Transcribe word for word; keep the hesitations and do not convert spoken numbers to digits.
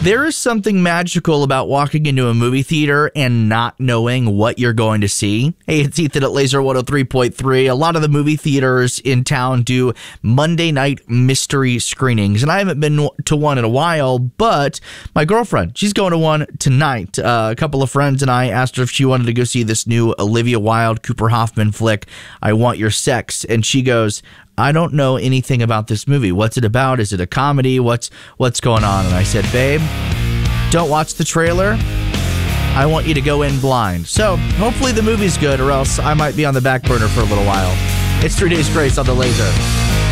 There is something magical about walking into a movie theater and not knowing what you're going to see. Hey, it's Ethan at Laser one oh three point three. A lot of the movie theaters in town do Monday night mystery screenings, and I haven't been to one in a while, but my girlfriend, she's going to one tonight. Uh, a couple of friends and I asked her if she wanted to go see this new Olivia Wilde, Cooper Hoffman flick, I Want Your Sex, and she goes, I don't know anything about this movie. What's it about? Is it a comedy? What's what's going on? And I said, babe, don't watch the trailer. I want you to go in blind. So hopefully the movie's good, or else I might be on the back burner for a little while. It's Three Days Grace on the Laser.